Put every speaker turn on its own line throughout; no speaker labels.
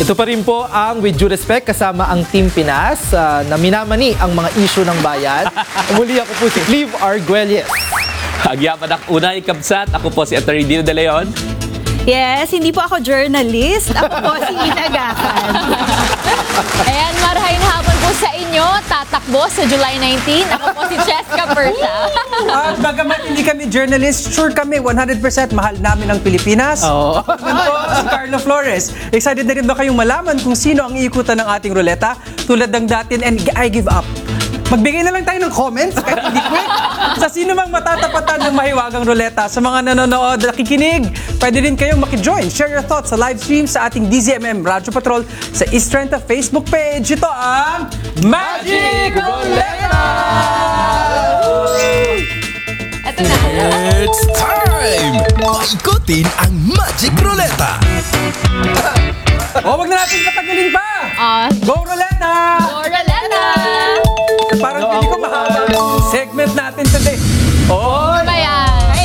Ito pa rin po ang With Due Respect kasama ang Team Pinas na minamani ang mga issue ng bayan. Muli ako po si Cleve Arguelles.
Agyaman ang unay kabsat. Ako po si Atty. Dino De Leon.
Yes, hindi po ako journalist. Ako po si Ina Gacan.
Ayan, marhain hapon po sa inyo. Tatakbo sa July 19. Ako po si Cheska Persia.
At bagamat hindi kami journalist, sure kami 100% mahal namin ang Pilipinas.
Oo.
Ako si Carlo Flores. Excited na rin ba kayong malaman kung sino ang iikutan ng ating ruleta? Tulad ng datin and I give up. Magbigay na lang tayo ng comments kahit hindi quick sa sino mang matatapatan ng mahiwagang ruleta. Sa mga nanonood, nakikinig, pwede rin kayong makijoin. Share your thoughts sa live stream sa ating DZMM Radyo Patrol sa East Trenta Facebook page. Ito ang Magic Ruleta!
Ito na.
It's time! Paikutin ang Magic Ruleta!
O, wag na natin patagalin pa! Go Ruleta!
Oralena!
Parang hindi ko mahaba yung segment natin today.
Ano ba yan? Hey!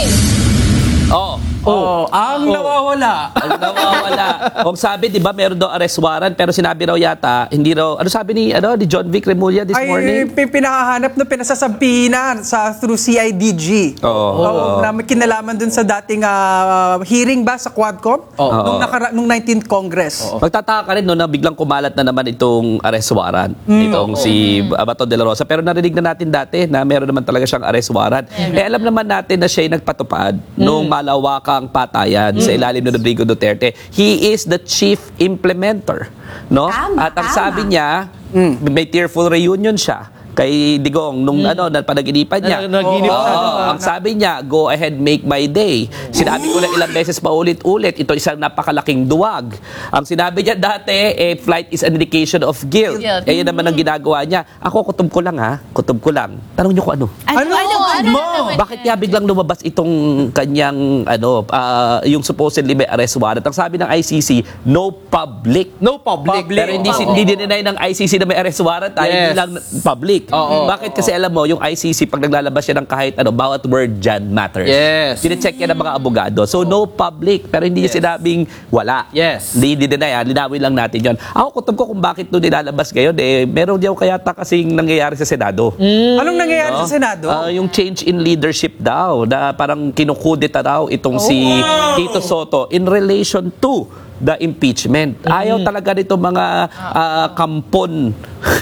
Ang nawawala.
Ang nawawala. Kung sabi, di ba, meron daw arrest warrant, pero sinabi raw yata, hindi raw, ano sabi ni John Vic Remulla this morning?
Pinakahanap na pinasasabi na through CIDG.
Oo.
Na may kinalaman dun sa dating hearing ba sa Quadcom? Nung 19th Congress.
Magtataka ka rin no, na biglang kumalat na naman itong arrest warrant. Itong si Bato de la Rosa. Pero narinig na natin dati na meron naman talaga siyang arrest warrant. Alam naman natin na siya ay nagpatupad nung malawakang patayan sa ilalim ni Rodrigo Duterte. He is the chief implementer. No? At ang sabi niya, may tearful reunion siya kay Digong nung panaginipan niya. Ang sabi niya, go ahead, make my day. Sinabi ko na ilang beses pa ulit-ulit, ito isang napakalaking duwag. Ang sinabi niya dati, flight is an indication of guilt. Yun naman ang ginagawa niya. Ako, kutob ko lang ha. Kutob ko lang. Tanong niyo ko ano?
Ano?
Bakit niya biglang lumabas itong kanyang yung supposedly may arrest warrant? Ang sabi ng ICC, no public.
No public.
Pero hindi dinenay ng ICC na may arrest warrant, hindi lang public. Bakit? Kasi alam mo, yung ICC, pag naglalabas siya ng kahit bawat word dyan matters.
Yes.
Sinecheck yan ng mga abogado. So, no public. Pero hindi niya sinabing wala.
Yes.
Hindi dinenay. Linawin lang natin yun. Ako, kutob ko kung bakit ito nilalabas ngayon. Meron diyaw kaya kasing nangyayari sa Senado.
Anong nangyayari sa Senado?
Yung change in leadership daw, na parang kinukudeta daw itong si Tito Soto in relation to the impeachment. Ayaw talaga nito mga kampon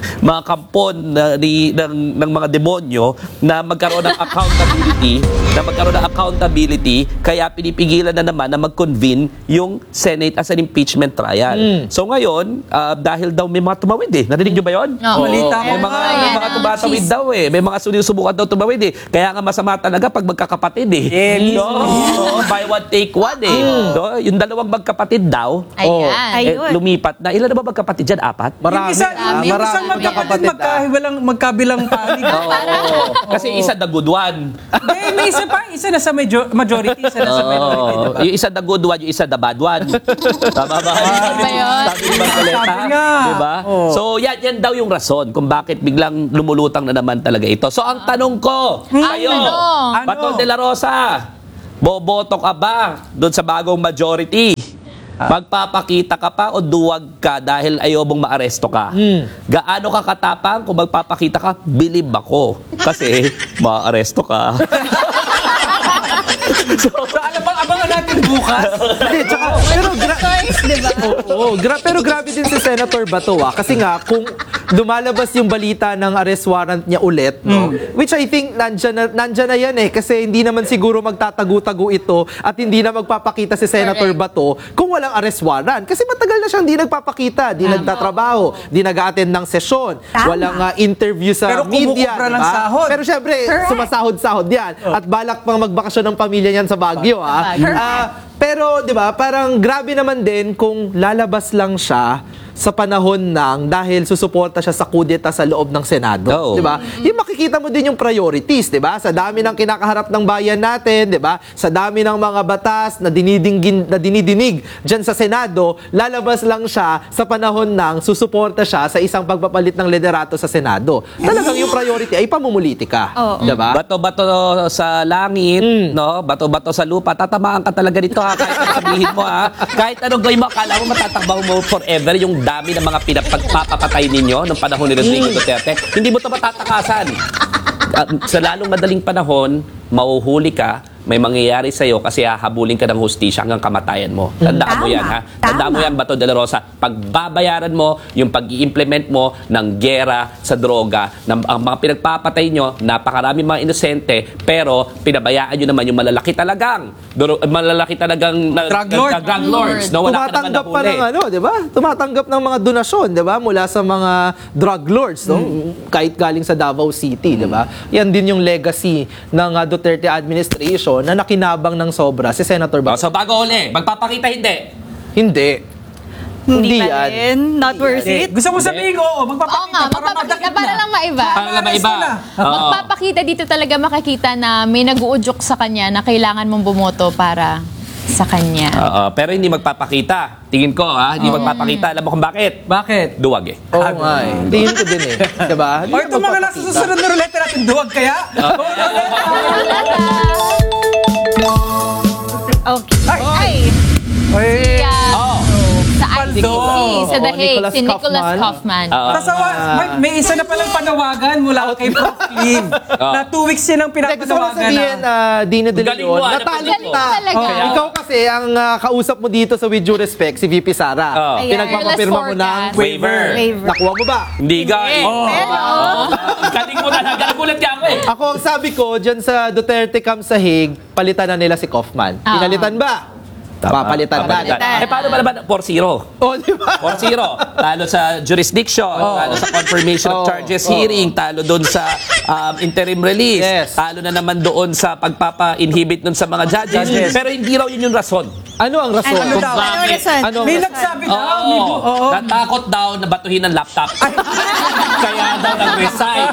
ng mga demonyo na magkaroon ng accountability, kaya pinipigilan na naman na mag-convene yung Senate as an impeachment trial. So ngayon, dahil daw may mga tumawid narinig nyo ba yun?
Malita ko.
May mga tumatawid daw may mga sinusubukan daw tumawid kaya nga masama talaga pag magkakapatid buy one take one no? Yung dalawang magkapatid daw
Ayan.
lumipat na. Ilan na ba magkapatid dyan? 4?
Yung isang magkakapatid magkabilang panig.
Kasi isa the good one.
May isa pa, isa na sa majority, isa na sa minority. Diba?
Yung isa the good one, yung isa the bad one. Tama ba?
ba yun?
Sabi ni Marcoleta.
Sabi nga.
Diba? So yan daw yung rason kung bakit biglang lumulutang na naman talaga ito. So ang tanong ko, kayo,
tanong.
Bato de la Rosa, boboto ka ba doon sa bagong majority? Magpapakita ka pa o duwag ka dahil ayaw mong maaresto ka? Gaano ka katapang kung magpapakita ka? Believe ako. Kasi maaresto ka.
So abangan natin bukas.
Pero grabe din si Senator Bato kasi nga kung lumalabas yung balita ng arrest warrant niya ulit, which I think nandyan na yan kasi hindi naman siguro magtatago-tago ito at hindi na magpapakita si Senator Bato kung walang arrest warrant. Kasi matagal na siyang di nagpapakita, di nagtatrabaho, di nag-attend ng sesyon, walang interview sa
Pero
media.
kumukupra ng sahod.
Pero syempre, sumasahod-sahod yan. At balak pang magbakasyon ng pamilya niyan sa Baguio. Pero, di ba, parang grabe naman din kung lalabas lang siya sa panahon dahil susuporta siya sa kudeta sa loob ng Senado. Di ba? Yung makikita mo din yung priorities, 'di ba? Sa dami ng kinakaharap ng bayan natin, 'di ba? Sa dami ng mga batas na dinidinig diyan sa Senado, lalabas lang siya sa panahon ng susuporta siya sa isang pagpapalit ng liderato sa Senado. Talagang yung priority ay pamumulitika, 'di ba?
Bato-bato sa langit, no? Bato-bato sa lupa, tatamaan ka talaga dito ha, kahit anong sabihin mo ha. Kahit anong gawin mo, akala mo matatakbaw mo forever yung dami ng mga pinapagpapatay ninyo nung panahon ni Rodrigo Duterte. Hindi mo ito matatakasan. Sa lalong madaling panahon, mauhuli ka, may mangyayari sa'yo kasi hahabulin ka ng hustisya hanggang kamatayan mo. Tandaan mo
Tama.
yan, ha? Tandaan mo yan, Bato de la Rosa. Pagbabayaran mo yung pag-i-implement mo ng gera sa droga, ang mga pinagpapatay nyo, napakarami mga inosente, pero pinabayaan nyo naman yung malalaki talagang
Drug lord.
drug lords. No, wala ka naman
Tumatanggap pa
nahuli.
ng 'di ba? Tumatanggap ng mga donasyon, 'di ba? Mula sa mga drug lords, no? Kahit galing sa Davao City, 'di ba? Yan din yung legacy ng Duterte administration na nakinabang ng sobra si Senator
Oh,
Bato.
so bago uli, magpapakita hindi.
Hindi.
Hindi pa
yan.
rin. Not worth it.
Gusto mo sabihin,
Oo
magpapakita
nga,
para
magpapakita
madakip
para
na.
lang maiba.
Para lang maiba. Oo.
Magpapakita dito talaga makikita na may nag-uudyok sa kanya na kailangan mong bumoto para sa kanya.
Oo, pero hindi magpapakita. Tingin ko, ha? Hindi magpapakita. Alam mo kung bakit?
Bakit?
Duwag eh.
Oo nga eh. Tingin ko din eh. 'Di ba?
O ito mga nasa susunod na ruleta natin, duwag kaya?
Okay.
Ay!
Oy.
Oh.
Sa ICC, sa The
Oo,
Hague,
Nicholas
si Nicholas
Kaufman.
Kaufman.
Kasawa, may isa na palang panawagan mula kay Prof. Lim. Na 2 weeks yun ang
Gusto ko lang
pinapanawagan
sabihin,
na.
Dina De
Galing
Leon,
mo, ano,
natalo
galing
kita.
mo talaga.
Oo. Ikaw kasi, ang kausap mo dito sa With Due Respect, si VP Sara.
Oo.
Ayan.
Pinagpapapirma mo ng
Forecast.
Waiver.
Waiver.
Nakuha mo ba?
Hindi guys.
Pero,
Galing mo talaga. Nagulat ka ako eh.
Ako, ang sabi ko, dyan sa Duterte Camp sa Hague, palitan na nila si Kaufman. Pinalitan ba? Papalitan na.
Eh, paano ba naman? 4-0.
O, di ba?
4-0. Talo sa jurisdiction, talo sa confirmation of charges hearing, talo doon sa interim release,
Yes.
talo na naman doon sa pagpapa-inhibit nun sa mga judges. Pero hindi raw yun yung rason.
Ano ang rason?
ano
Ano
daw?
daw?
Ano reason?
Ano ang
May
rason?
nagsabi daw. Oo.
Natakot daw na batuhin ng laptop. Kaya daw nag-resign.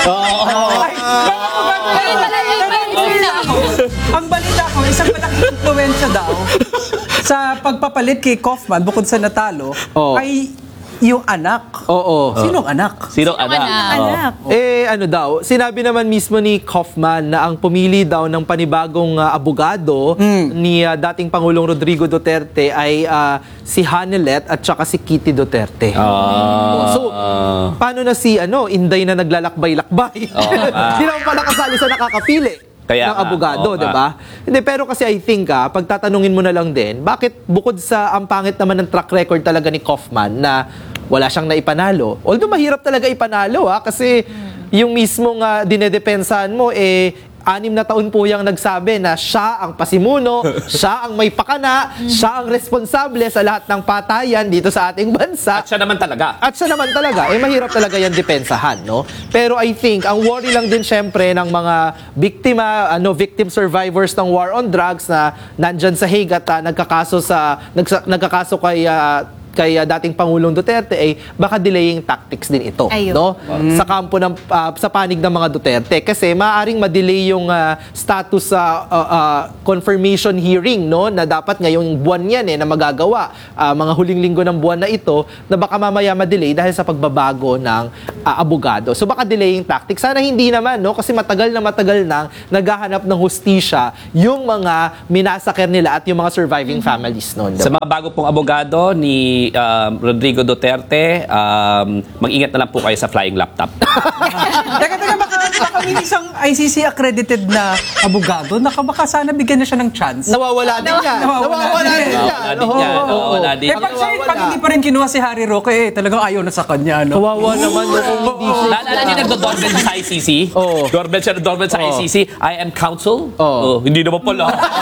Ay, talaga yung balita.
Ang balita ko, isang malaking influensya daw sa pagpapalit kay Kaufman, bukod sa natalo,
Oo.
ay yung anak.
Oo.
Sinong anak?
Sino anak?
Anak.
Ano daw, sinabi naman mismo ni Kaufman na ang pumili daw ng panibagong abogado ni dating Pangulong Rodrigo Duterte ay si Hanelet at saka si Kitty Duterte. So, paano na si Inday na naglalakbay-lakbay? Hindi naman pala kasali sa nakakapili.
Kaya
ng
nga,
abogado,
oo
'di
nga.
ba? Hindi, pero kasi I think pag tatanungin mo na lang din, bakit bukod sa ang pangit naman ng track record talaga ni Kaufman na wala siyang naipanalo. Although mahirap talaga ipanalo kasi yung mismong dinedepensahan mo 6 na taon po yung nagsabi na siya ang pasimuno, siya ang may pakana, siya ang responsable sa lahat ng patayan dito sa ating bansa.
At siya naman talaga.
At siya naman talaga, mahirap talaga yan depensahan, no? Pero I think, ang worry lang din syempre ng mga biktima, victim survivors ng war on drugs na nandyan sa Hague at nagkakaso kay dating Pangulong Duterte baka delaying tactics din ito,
Ayun.
no? Sa kampo ng sa panig ng mga Duterte kasi maaring ma-delay yung status sa confirmation hearing, no, na dapat ngayong buwan yan na magagawa, mga huling linggo ng buwan na ito, na baka mamaya ma-delay dahil sa pagbabago ng abogado. So baka delaying tactics. Sana hindi naman, no, kasi matagal nang naghahanap ng hustisya yung mga minasaker nila at yung mga surviving families noon.
Sa mga bago pong abogado ni Rodrigo Duterte, mag-ingat na lang po kayo sa flying laptop.
Teka, baka may isang ICC accredited na abogado na baka sana bigyan na siya ng chance.
Nawawala din yan. Nawawala din yan.
Nawawala din yan. Nawawala din.
Pag hindi pa rin kinuha si Harry Roque, talagang ayaw na sa kanya.
Kawawa naman kung hindi siya.
Naalala niyo nagdo-doorbell sa ICC?
Oo.
Doorbell sa ICC. I am counsel?
Oo.
Hindi naman pala.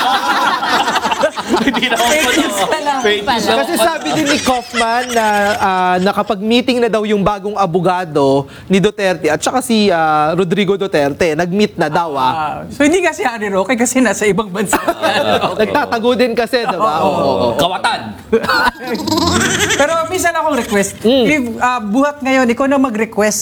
Hindi naman pala. Fake news naman
Kasi
pala.
sabi din ni Kaufman na kapag meeting na daw yung bagong abogado ni Duterte at saka si Rodrigo Duterte, nag-meet na daw.
So hindi nga si Harry Roque kasi nasa ibang bansa.
Nagtatago din kasi, diba? Oo.
Kawatan.
Pero minsan akong request. If buhat ngayon, ikaw na mag-request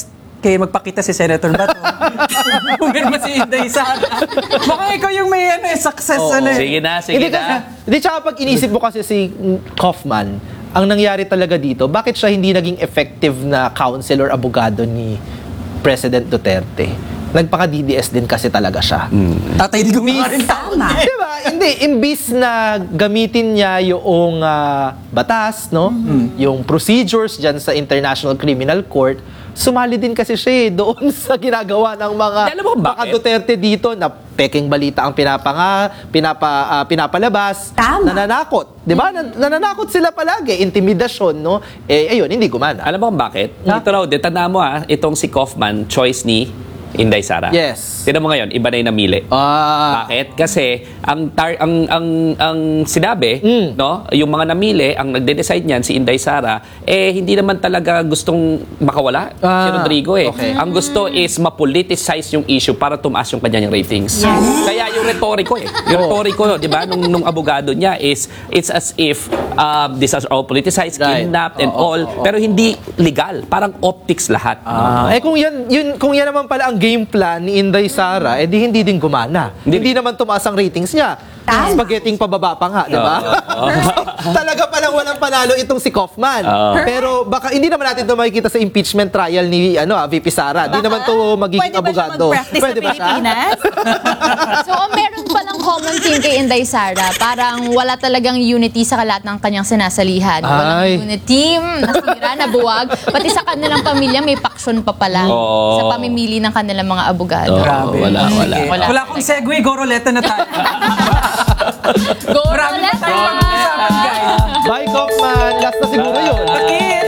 kay magpakita si Senator Bato. Pumirma si Inday Sara. Baka ikaw yung may success.
Sige na, sige na.
Hindi, tsaka pag inisip mo kasi si Kaufman, ang nangyari talaga dito, bakit siya hindi naging effective na counsel or abogado ni President Duterte? Nagpaka-DDS din kasi talaga siya.
Tatay di gumawa rin tama.
Diba? Hindi, imbis na gamitin niya yung batas, no? Yung procedures dyan sa International Criminal Court, sumali din kasi siya doon sa ginagawa ng mga
Alam mo kung bakit?
Duterte dito na peking balita ang pinapalabas, nananakot. Diba? Nananakot sila palagi, intimidasyon, no? Ayun, hindi gumana.
Alam mo kung bakit? Ito raw, tandaan mo itong si Kaufman, choice ni Inday Sara.
Yes.
Tignan mo ngayon, iba na yung namili. Bakit? Kasi ang sinabi, no, yung mga namili, ang nagde-decide niyan si Inday Sara, hindi naman talaga gustong makawala si Rodrigo
okay.
Ang gusto is ma-politicize yung issue para tumaas yung kanyang ratings. Kaya yung retoriko yung retoriko, 'di ba, nung abogado niya is it's as if this is all politicized, kidnapped and all, pero hindi legal, parang optics lahat.
Kung yan naman pala ang game plan ni Inday Sara, di hindi din gumana. Hindi naman tumaas ang ratings niya. Spaghetting pababa pa nga, di ba? Talaga palang walang panalo itong si Kaufman. Pero baka hindi naman natin ito makikita sa impeachment trial ni VP Sara. Di naman to magiging abogado.
Pwede ba siya mag-practice sa Pilipinas?
So, meron palang common theme kay Inday Sara. Parang wala talagang unity sa kalat ng kanyang sinasalihan. Walang unity, nasira, nabuwag. Pati sa kanilang pamilya, may paksyon pa pala sa pamimili ng kanilang mga abogado.
Grabe.
Wala.
Wala akong segue, Goroleta na tayo.
Go,
Marami na
Roleta!
tayong pag-usapan, guys.
Bye, Kaufman. Last na siguro yun.
Bakit?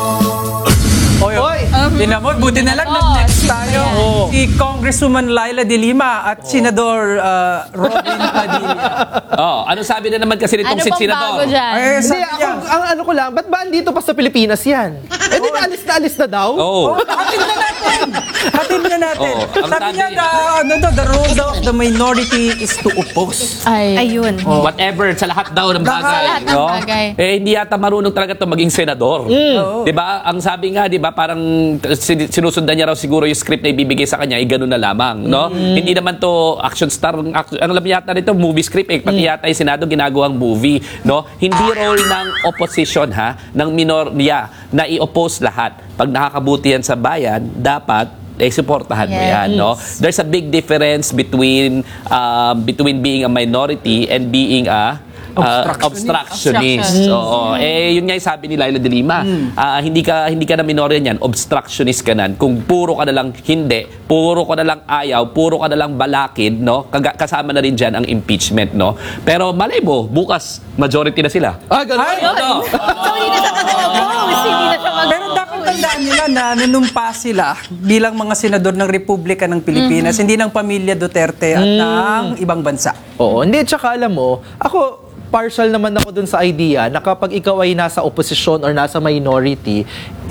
Oy, tinan mo, buti na lang next tayo. Si Congresswoman Laila De Lima at Senador Robin Padilla.
Ano sabi na naman kasi nitong
Ano pang
senador?
bago dyan?
Hindi,
sabi
ako,
niya,
ang ano ko lang, ba't ba andito pa sa Pilipinas yan? Di ba alis na daw?
hatid na natin. Hatid na natin.
Ang
Sabi niya,
sabi-
the role of the minority is to oppose.
Ayun.
Whatever, sa lahat daw ng bagay.
Sa lahat ng bagay.
Hindi yata marunong talaga ito maging senador. Diba? Ang sabi nga, diba, parang sinusundan niya raw siguro yung script na ibibigay sa kanya, ganun na lamang. No? Hindi naman to action star, ano lang yata nito, movie script. Pati yata yung Senado ginagawang movie. No? Hindi role ng opposition, ng minorya, na i-oppose lahat. Pag nakakabuti yan sa bayan, dapat suportahan mo yan, no? There's a big difference between being a minority and being a obstructionist. Oo. Yun nga yung sabi ni Laila De Lima. Hindi ka na minorya niyan, obstructionist ka nan. Kung puro ka na lang hindi, puro ka na lang ayaw, puro ka na lang balakid, no? Kasama na rin diyan ang impeachment, no? Pero malay mo, bukas majority na sila.
Ganun.
So, hindi na siya mag-oppose. Hindi na siya
Pero dapat tandaan nila na nanumpa sila bilang mga senador ng Republika ng Pilipinas, hindi ng pamilya Duterte at ng ibang bansa.
Oo, hindi, tsaka alam mo, ako, partial naman ako dun sa idea na kapag ikaw ay nasa opposition or nasa minority,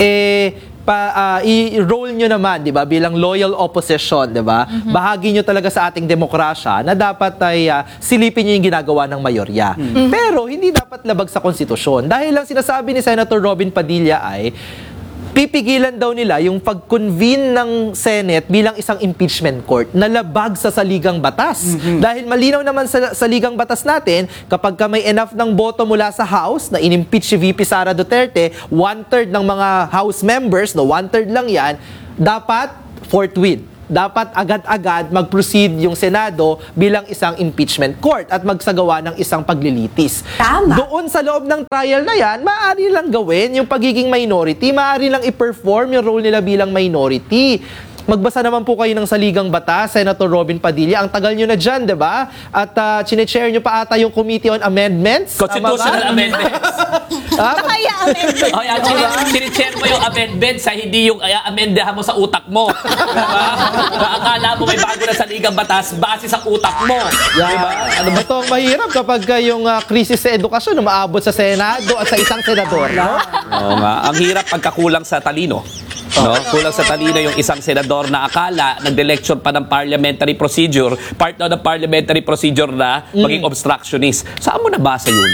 i-roll nyo naman, di ba, bilang loyal opposition, di ba? Bahagi nyo talaga sa ating demokrasya na dapat ay silipin nyo yung ginagawa ng mayorya. Pero hindi dapat labag sa konstitusyon. Dahil lang sinasabi ni Senator Robin Padilla ay pipigilan daw nila yung pag-convene ng Senate bilang isang impeachment court na labag sa saligang batas. Dahil malinaw naman sa saligang batas natin, kapag ka may enough ng boto mula sa House na in-impeach si VP Sara Duterte, 1/3 ng mga House members, 1/3 lang yan, dapat forthwith. Dapat agad-agad mag-proceed yung Senado bilang isang impeachment court at magsagawa ng isang paglilitis. Doon sa loob ng trial na yan, maaari lang gawin yung pagiging minority, maaari lang i-perform yung role nila bilang minority. Magbasa naman po kayo ng saligang batas, Senator Robin Padilla. Ang tagal nyo na dyan, di ba? At chine-chair nyo pa ata yung Committee on Amendments.
Constitutional amendments.
Kaya amendment.
Sinichair mo yung amendments hindi yung amendahan mo sa utak mo. Diba? Akala mo may bago na saligang batas base sa utak mo. Diba?
Ano ba ito ang mahirap kapag yung krisis sa edukasyon umaabot sa Senado at sa isang senador?
Oo nga. Ang hirap pagkakulang sa talino. No? Kulang sa talino yung isang senador na akala nag-election pa ng parliamentary procedure, part na ng parliamentary procedure na maging obstructionist. Saan mo nabasa yun?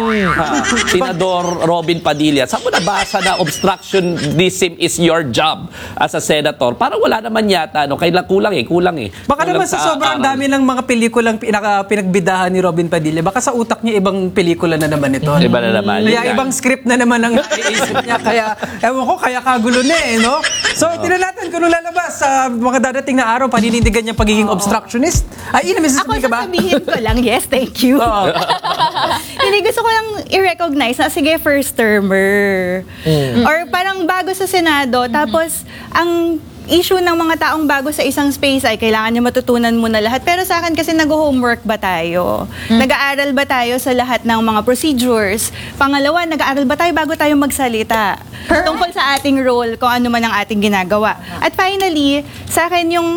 Senador Robin Padilla, saan mo nabasa na obstructionism is your job as a senator? Parang wala naman yata, no? Kailan kulang eh.
Baka
Kulang
naman sa sobrang
aral.
dami ng mga pelikulang pinagbidahan ni Robin Padilla, baka sa utak niya ibang pelikula na naman ito.
Iba na naman.
Kaya
Yun nga.
ibang script na naman ang naiisip niya. Kaya, ewan ko, kaya kagulo na eh, no? So, tingnan natin kung nung lalabas sa mga dadating na araw, paninindigan niya pagiging obstructionist. Ay, Ina, may
Ako
sasabihin ka ba?
sasabihin ko lang, yes, thank you. Hindi, gusto ko lang i-recognize na, sige, first termer. Or parang bago sa Senado, tapos ang issue ng mga taong bago sa isang space ay kailangan niya matutunan muna lahat. Pero sa akin kasi nag-homework ba tayo? Nag-aaral ba tayo sa lahat ng mga procedures? Pangalawa, nag-aaral ba tayo bago tayo magsalita? Tungkol sa ating role, kung ano man ang ating ginagawa. At finally, sa akin yung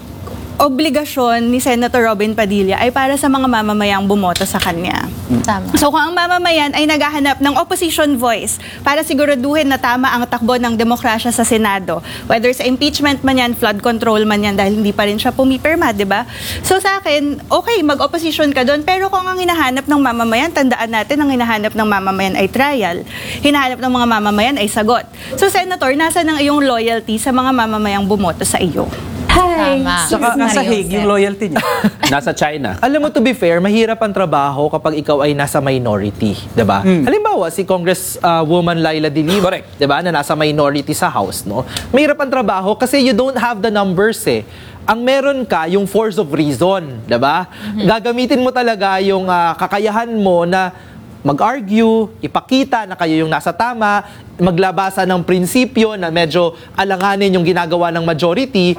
obligasyon ni Senator Robin Padilla ay para sa mga mamamayang bumoto sa kanya.
Tama.
So kung ang mamamayan ay naghahanap ng opposition voice para siguraduhin na tama ang takbo ng demokrasya sa Senado, whether sa impeachment man yan, flood control man yan, dahil hindi pa rin siya pumipirma, di ba? So sa akin, okay, mag-opposition ka doon, pero kung ang hinahanap ng mamamayan, tandaan natin, ang hinahanap ng mamamayan ay trial. Hinahanap ng mga mamamayan ay sagot. So Senator, nasa ng iyong loyalty sa mga mamamayang bumoto sa iyo?
Tama.
Saka nasa Hague yung loyalty niya.
Nasa China.
Alam mo, to be fair, mahirap ang trabaho kapag ikaw ay nasa minority, 'di ba? Halimbawa, si Congresswoman Laila De Lima,
Correct.
'di ba, na nasa minority sa House, no? Mahirap ang trabaho kasi you don't have the numbers eh. Ang meron ka, yung force of reason, 'di ba? Gagamitin mo talaga yung kakayahan mo na mag-argue, ipakita na kayo yung nasa tama, maglabasa ng prinsipyo na medyo alanganin yung ginagawa ng majority.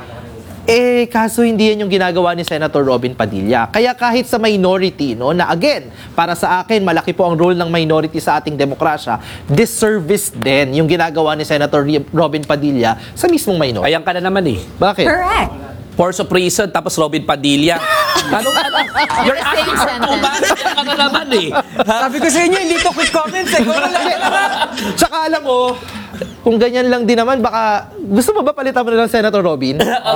Kaso hindi yan yung ginagawa ni Senator Robin Padilla. Kaya kahit sa minority, no, na again, para sa akin, malaki po ang role ng minority sa ating demokrasya, disservice din yung ginagawa ni Senator Robin Padilla sa mismong minority.
Ayan ka na naman eh.
Bakit?
Correct.
Force of reason, tapos Robin Padilla. You're asking for too much. Ayan ka na naman eh.
Sabi ko sa inyo, hindi to quick comments eh. Kung wala ka naman.
Tsaka alam mo, kung ganyan lang din naman, baka gusto mo ba palitan mo na lang Senator Robin?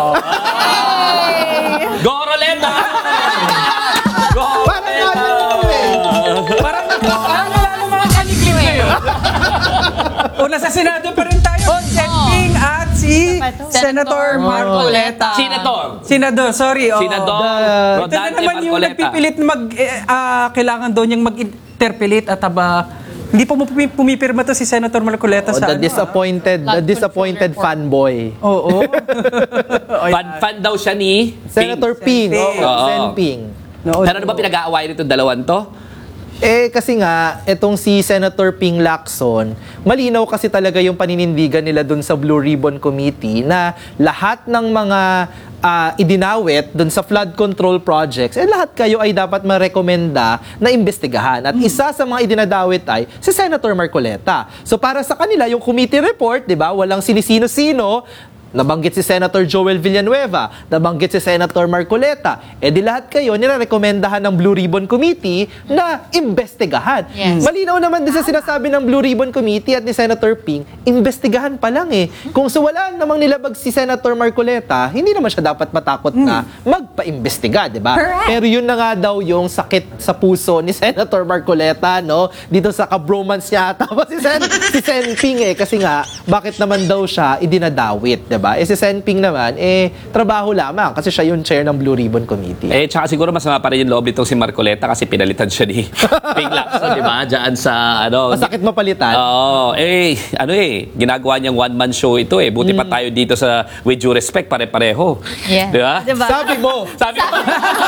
Go, Roleta! Go, Roleta!
Parang wala ng mga kaniklip ngayon. Una sa Senado pa rin tayo. Sen Ping at si Senator Marcoleta. Senador, sorry.
Senador
Ito na
Rodante
naman yung
Marcoleta.
nagpipilit kailangan daw niyang mag-interpellate at hindi po pumipirma to si Senator Marcoleta sa
The disappointed fanboy.
Oo.
Fan daw siya ni
Senator Ping.
Ping.
Oo.
Sen Ping.
Pero ano ba pinag-aaway nito dalawan to?
Kasi nga, etong si Senator Ping Lacson, malinaw kasi talaga yung paninindigan nila dun sa Blue Ribbon Committee na lahat ng mga idinawit dun sa flood control projects, lahat kayo ay dapat marekomenda na imbestigahan. At isa sa mga idinadawit ay si Senator Marcoleta. So para sa kanila, yung committee report, di ba, walang sinisino-sino, nabanggit si Senator Joel Villanueva, nabanggit si Senator Marcoleta. Di lahat kayo nirerekomendahan ng Blue Ribbon Committee na imbestigahan.
Yes.
Malinaw naman din sa sinasabi ng Blue Ribbon Committee at ni Senator Ping, imbestigahan pa lang eh. Kung sa wala namang nilabag si Senator Marcoleta, hindi naman siya dapat matakot na magpa-imbestiga, di ba?
Correct.
Pero yun na nga daw yung sakit sa puso ni Senator Marcoleta, no? Dito sa kabromance niya tapos si Sen Ping kasi nga, bakit naman daw siya idinadawit, di ba? Si Sen Ping naman, trabaho lamang kasi siya yung chair ng Blue Ribbon Committee.
Tsaka siguro masama pa rin yung loob nitong si Marcoleta kasi pinalitan siya ni Ping Lacson, di ba? Diyan sa,
Masakit mapalitan.
Oo. Ginagawa niyang one-man show ito eh. Buti pa tayo dito sa With Due Respect, pare-pareho.
Yeah.
Di ba?
Diba?
Sabi mo,
Sabi ko,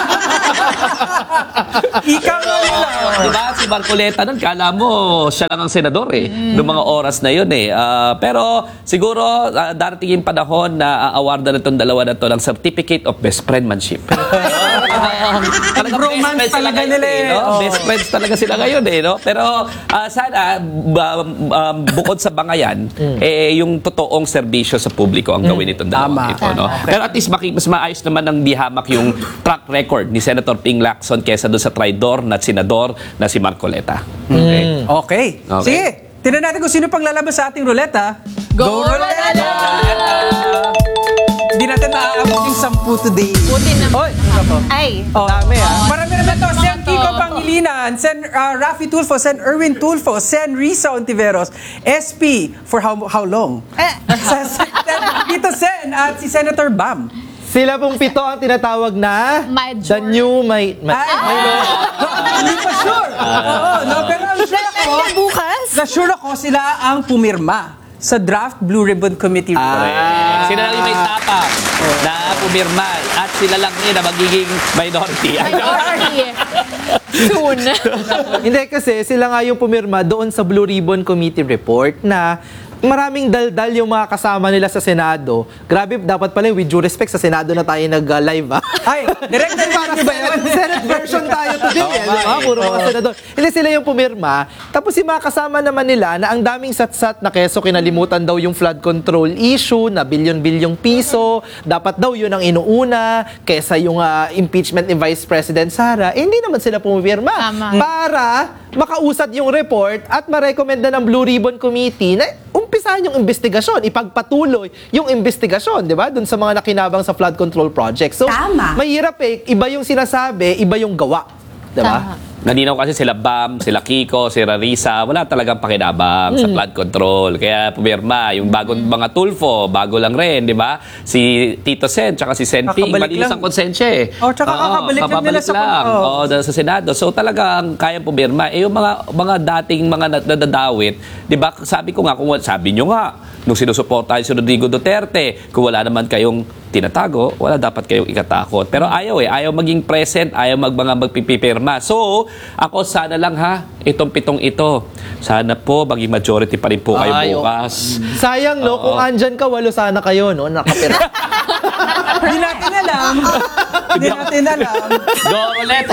Ikaw nga nila.
di ba? Si Marcoleta nun, kala mo siya lang ang senador eh. Noong mga oras na yun eh. Pero siguro, darating yung panahon na aawardan na itong dalawa na to ng Certificate of Best Friendmanship. Talagang
Bromance
best friends sila
talaga
ngayon
nila eh.
no?
Oo.
Best friends talaga sila ngayon eh. No? Pero sana, bukod sa bangayan, yung totoong serbisyo sa publiko ang gawin itong
Tama.
dalawa ito. No? Pero at least mas maayos naman ng dihamak yung track record ni Senator Ping Lacson kesa doon sa traidor na senador na si Marcoleta. Okay?
Okay.
Okay.
Sige, tingnan natin kung sino pang lalabas sa ating ruleta.
Go, Roleta!
Hindi natin maaabot yung 10 today.
Buti na.
Oy,
Ay.
dami
Marami naman to. Sen Kiko Pangilinan, Sen Rafi Tulfo, Sen Erwin Tulfo, Sen Risa Ontiveros, SP for how long? Dito Sen at si Senator Bam.
Sila pong 7 ang tinatawag na
Major.
the new
Hindi pa sure. Oo, no, pero ang sure ako,
Bukas?
sure ako sila ang pumirma sa draft Blue Ribbon Committee report.
Sila lang yung may tapak na pumirma at sila lang rin na magiging minority.
Soon.
Hindi kasi sila nga yung pumirma doon sa Blue Ribbon Committee report na maraming daldal yung mga kasama nila sa Senado. Grabe, dapat pala with due respect sa Senado na tayo nag-live, ha?
Ay, direct
Para Senate version tayo today, eh, di ba? Puro mga senador. Hindi sila yung pumirma. Tapos yung mga kasama naman nila na ang daming satsat na keso kinalimutan daw yung flood control issue na bilyon-bilyong piso. Dapat daw yun ang inuuna kesa yung impeachment ni Vice President Sara. Eh, hindi naman sila pumirma.
Tama.
Para makausad yung report at ma-recommend na ng Blue Ribbon Committee na umpisahan yung investigasyon, ipagpatuloy yung investigasyon, di ba? Doon sa mga nakinabang sa flood control project. So, mahirap eh. Iba yung sinasabi, iba yung gawa. Di ba?
Tama.
Naninaw kasi sila Bam, sila Kiko, si Rarisa, wala talagang pakinabang sa flood control. Kaya pumirma, yung bagong mga Tulfo, bago lang rin, di ba? Si Tito Sen, tsaka si Sen Ping,
Kakabalik
malinis
lang.
ang konsensya eh.
Oh, tsaka kakabalik lang nila sa
sa Senado. So talagang kaya pumirma. Eh yung mga dating mga nadadawit, di ba? Sabi ko nga, sabi nyo nga, nung sinusuportahan si Rodrigo Duterte, kung wala naman kayong tinatago, wala dapat kayong ikatakot. Pero ayaw maging present, ayaw magpipirma. So, ako sana lang itong 7 ito. Sana po, maging majority pa rin po kayo bukas.
Sayang, no? Kung andyan ka, 8 sana kayo, no? Nakapira.
Hindi natin alam. Hindi natin alam.
Go, Roulette!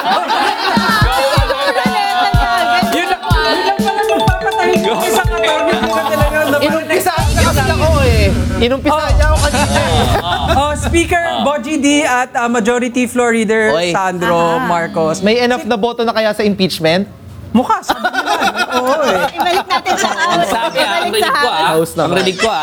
Yun lang pala magpapatahin ko isang attorney.
Inumpisaan ka kasi ako eh. Inumpisaan niya ako kanina eh.
Speaker Boji D at Majority Floor Leader
Oy.
Sandro Marcos.
May enough na boto na kaya sa impeachment?
Mukha, sabi nila. Oo eh.
Ibalik natin sa
Ang
house.
sabi ang
Ibalik
rinig
sa
ko
house.
naman.
ang rinig ko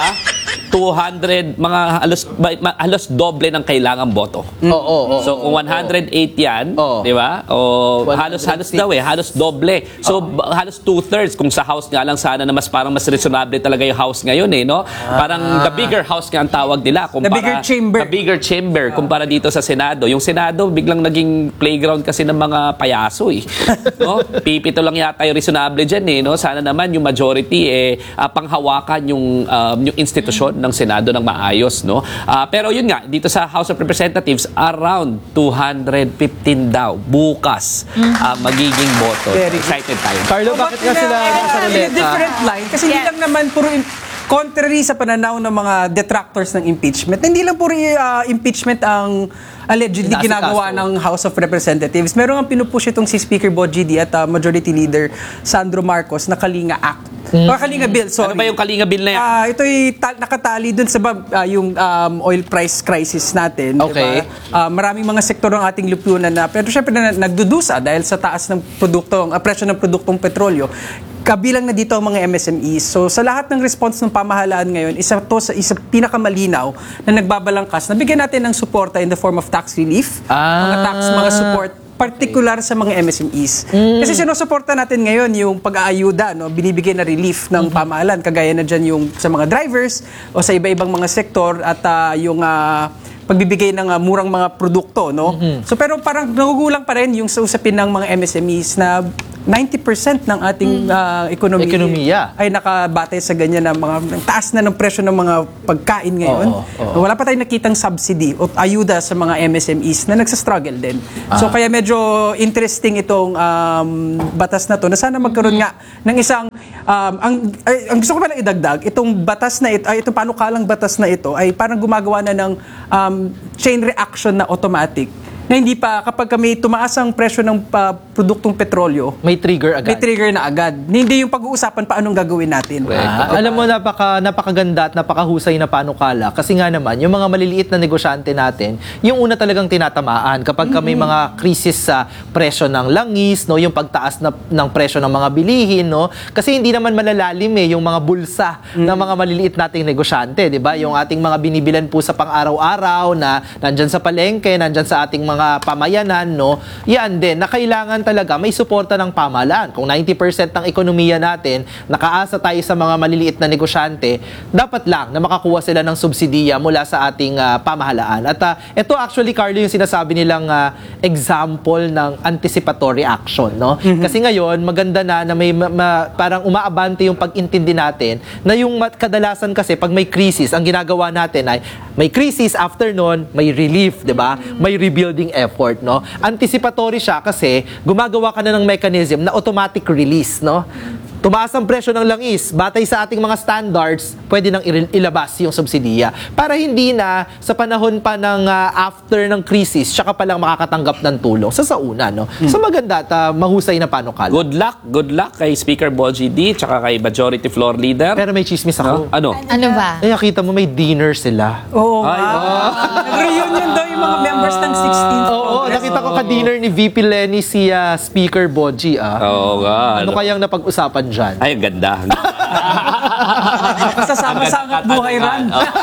200, mga halos doble ng kailangan boto.
Oo.
So kung 108 yan,
Oo.
di ba? O
106.
halos doble. So halos 2/3 kung sa House nga lang sana na parang mas reasonable talaga yung House ngayon eh, no? Parang the bigger House nga ang tawag nila
The bigger chamber.
The bigger chamber kumpara dito sa Senado. Yung Senado biglang naging playground kasi ng mga payaso eh. No? Pipito lang yata yung reasonable diyan eh, no? Sana naman yung majority panghawakan yung institusyon ng Senado ng maayos, no? Pero yun nga, dito sa House of Representatives, around 215 daw bukas magiging boto.
Very good.
Excited tayo.
Carlo, bakit nga sila sa
in a
ruleta?
different line? Kasi hindi lang naman puro contrary sa pananaw ng mga detractors ng impeachment. Hindi lang puro impeachment ang allegedly
Nasa
ginagawa
kaso.
ng House of Representatives. Meron ang pinupush itong si Speaker Boji D at Majority Leader Sandro Marcos na Kalinga Act. Kalinga Bill, sorry.
Ano ba yung Kalinga Bill na yan?
Ito'y nakatali dun sa yung oil price crisis natin.
Okay.
Diba? Maraming mga sektor ng ating lipunan na, pero syempre nagdudusa dahil sa taas ng produkto, presyo ng produktong petrolyo. Kabilang na dito ang mga MSMEs. So sa lahat ng response ng pamahalaan ngayon, isa pinakamalinaw na nagbabalangkas na bigyan natin ng suporta in the form of tax relief, mga support particular sa mga MSMEs. Kasi sinusuporta natin ngayon yung pag-aayuda, no? Binibigay na relief ng pamahalaan, kagaya na dyan yung sa mga drivers o sa iba-ibang mga sektor at yung pagbibigay ng murang mga produkto, no? So pero parang nagugulang pa rin yung sa usapin ng mga MSMEs na 90% ng ating ekonomiya ay nakabatay sa ganyan na ng taas na ng presyo ng mga pagkain ngayon. Wala pa tayong nakitang subsidy o ayuda sa mga MSMEs na nagsastruggle din. So kaya medyo interesting itong batas na to na sana magkaroon nga ng isang ang gusto ko pa lang idagdag, itong batas na ito, itong panukalang batas na ito ay parang gumagawa na ng chain reaction na automatic na hindi pa, kapag may tumaas ang presyo ng produktong petrolyo,
May trigger agad.
may trigger na agad. Hindi yung pag-uusapan paanong gagawin natin.
Alam mo, napakaganda at napakahusay na panukala. Kasi nga naman, yung mga maliliit na negosyante natin, yung una talagang tinatamaan kapag may mga krisis sa presyo ng langis, no, yung pagtaas ng presyo ng mga bilihin, no? Kasi hindi naman malalalim yung mga bulsa ng mga maliliit nating negosyante, 'di ba? Yung ating mga binibilan po sa pang-araw-araw na nandyan sa palengke, nandyan sa ating mga pamayanan, no? Yan din, na kailangan talaga may suporta ng pamahalaan. Kung 90% ng ekonomiya natin, nakaasa tayo sa mga maliliit na negosyante, dapat lang na makakuha sila ng subsidiya mula sa ating pamahalaan. At ito actually, Carlo, yung sinasabi nilang example ng anticipatory action, no? Kasi ngayon, maganda na may parang umaabante yung pag-intindi natin na yung kadalasan kasi pag may crisis, ang ginagawa natin ay may crisis, after nun, may relief, 'di ba? May rebuilding effort, no? Anticipatory siya kasi gumagawa ka na ng mechanism na automatic release, no? Tumaas ang presyo ng langis, batay sa ating mga standards, pwede nang ilabas yung subsidiya. Para hindi na sa panahon pa ng after ng crisis, siya ka palang makakatanggap ng tulong sa sauna, no? So maganda at mahusay na panukala.
Good luck kay Speaker Boji D tsaka kay Majority Floor Leader.
Pero may chismis ako.
Ano?
Ano ba?
Eh, nakita mo, may dinner sila.
Oo
Ay,
Nag-reunion daw yung mga members ng 16th
Oo,
Congress.
nakita ko ka-dinner ni VP Lenny si Speaker Boji,
Oo nga.
Ano kayang napag-usapan dyan?
Ay, ang ganda.
Kasama sa Angat Buhay Run.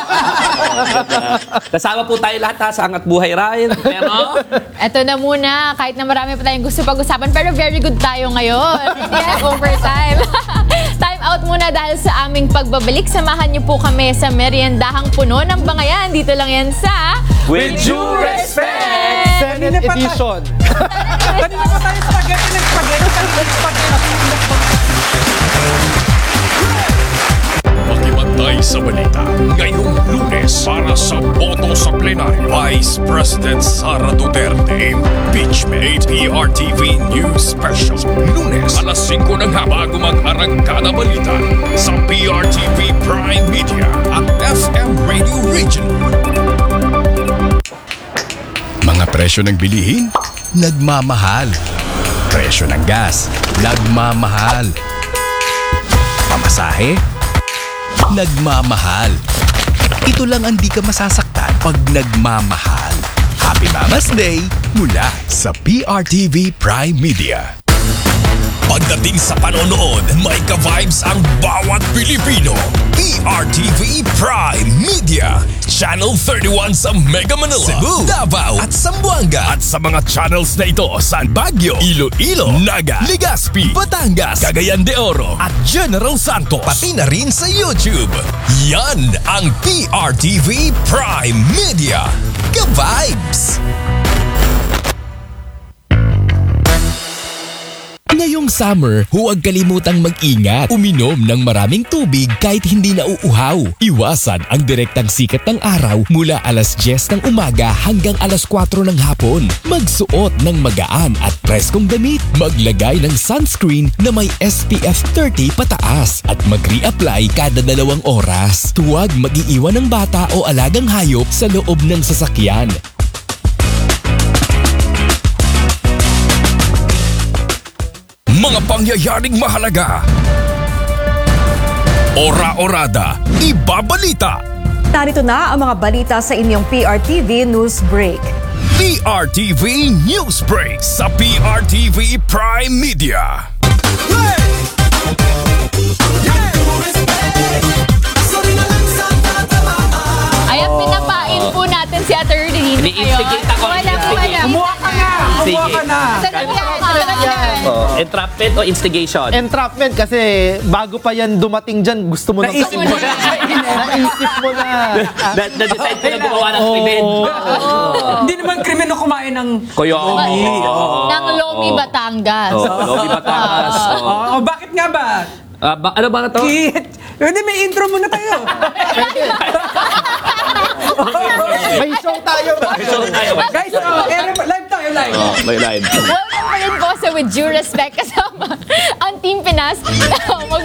Kasama po tayo lahat sa Angat Buhay Run. Pero,
Eto na muna, kahit na marami pa tayong gusto pag-usapan, pero very good tayo ngayon. Yes, overtime. Time out muna dahil sa aming pagbabalik. Samahan niyo po kami sa meriendahang puno ng bangayan. Dito lang yan sa...
with due respect!
Senate Edition.
Kanina pa tayo spaghetti ng spaghetti. Kanina spaghetti.
Makibantay sa balita ngayong Lunes para sa boto sa plenaryo. Vice President Sara Duterte Impeachment. PRTV News Special. Lunes alas 5 ng bago mag-arangkada balita sa PRTV Prime Media at FM Radio Region. Mga presyo ng bilihin, nagmamahal. Presyo ng gas, nagmamahal. Pamasahe, nagmamahal. Ito lang ang di ka masasaktan pag nagmamahal. Happy Mama's Day mula sa PRTV Prime Media. Pagdating sa panonood, may ka-vibes ang bawat Pilipino. PRTV Prime Media. Channel 31 sa Mega Manila, Cebu, Davao at Zamboanga. At sa mga channels na ito sa Baguio, Iloilo, Naga, Legazpi, Batangas, Cagayan de Oro at General Santos. Pati na rin sa YouTube. Yan ang PRTV Prime Media. Ka-vibes! Ngayong summer, huwag kalimutang mag-ingat. Uminom ng maraming tubig kahit hindi nauuhaw. Iwasan ang direktang sikat ng araw mula alas 10 ng umaga hanggang alas 4 ng hapon. Magsuot ng magaan at preskong damit. Maglagay ng sunscreen na may SPF 30 pataas at mag-reapply kada 2 oras. Huwag mag-iiwan ng bata o alagang hayop sa loob ng sasakyan. Mga pangyayaring mahalaga. Ora-orada, ibabalita.
Narito na ang mga balita sa inyong PRTV News Break.
PRTV News Break sa PRTV Prime Media.
Ayan, pinapain po natin si Attorney Nino ngayon.
Ini-instigate ako.
Wala.
Kumuha ka na! Kumuha ka na!
Entrapment o instigation?
Entrapment kasi bago pa yan dumating dyan, gusto mo nang
Naisip mo na.
Naisip mo na.
Na-decide ko na gumawa ng krimen.
Hindi naman krimen na kumain ng...
Koyomi.
Ng Lomi, Batangas.
Lomi Batangas.
Bakit nga ba?
Ano ba na to?
Kit! Hindi, may intro muna tayo.
May show tayo ba?
Guys, live tayo, live.
May live.
Welcome pa rin po sa With Due Respect kasama ang Team Pinas.